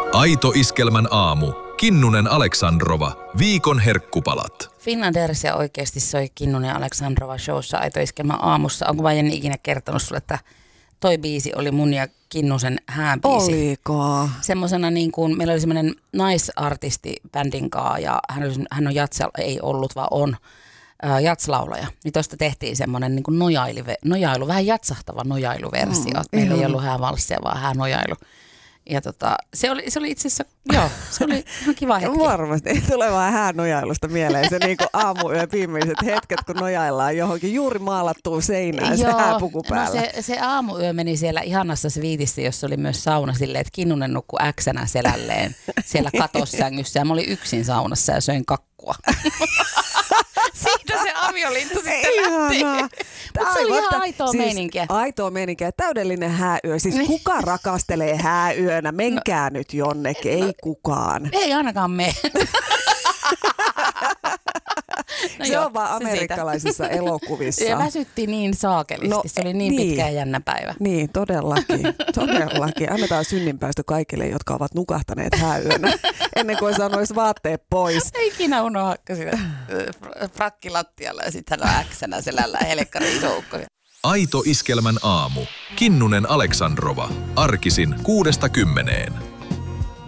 Aito Iskelmän aamu. Kinnunen Aleksandrova. Viikon herkkupalat. Finlandersia oikeasti soi Kinnunen Aleksandrova showssa Aito Iskelmän aamussa. Onko mä Jenni ikinä kertonut sulle, että toi biisi oli mun ja Kinnusen hääbiisi? Oliko? Semmosena niin kuin, meillä oli semmoinen naisartisti bändin kaa ja hän on ei ollut vaan on jatslaulaja. Niin tosta tehtiin semmoinen niin kuin nojailu, vähän jatsahtava nojailuversio. Meillä ei ollut häävalssia, vaan häänojailu. Ja se oli itse asiassa, se oli ihan kiva hetki. Varmasti. Tulee vaan häänojailusta mieleen se niinku aamuyön viimeiset hetket, kun nojaillaan johonkin juuri maalattuun seinään se hääpuku päällä. No se aamuyö meni siellä ihanassa sviitissä, jossa oli myös sauna silleen, että Kinnunen nukkui äksänä selälleen siellä katossängyssä ja mä olin yksin saunassa ja söin kakkua. Siitä se avioliitto sitten lähti. Mutta se oli ihan aitoa meininkiä. Aitoa meininkiä. Täydellinen hääyö. Siis kuka rakastelee hääyönä? Menkää nyt jonnekin. Ei kukaan. Ei ainakaan me. Se on vaan amerikkalaisissa elokuvissa. Ja väsytti niin saakelisti. Se oli niin pitkä ja jännä päivä. Niin, todellakin. Annetaan synninpäästö kaikille, jotka ovat nukahtaneet hääyönä ennen kuin sanoisi vaatteet pois. Ei ikinä unoha, frakki lattialla ja sitten hän on äksänä selällä ja helkkari iso ukko. Aito Iskelmän aamu. Kinnunen Aleksandrova. Arkisin 6–10.